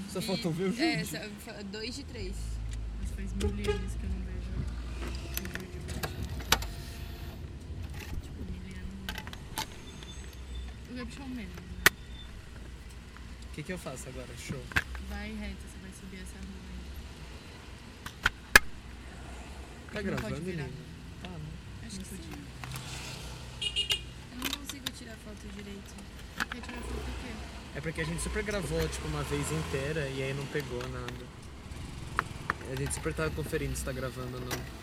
Só faltou ver o Jude. É, 2 de 3. Mas faz 1000 anos que eu não vejo o Jude Batman. Tipo, 1000 anos. O Gabi Shaw menos, né? O que eu faço agora? Show. Vai reto, você vai subir essa rua aí. Tá Não gravando, pode virar. menino? Tá, né? Acho Não que podia. sim. Eu não consigo tirar foto direito. Quer tirar foto do quê? É porque a gente super gravou, tipo, uma vez inteira e aí não pegou nada. A gente super tava conferindo se tá gravando ou não.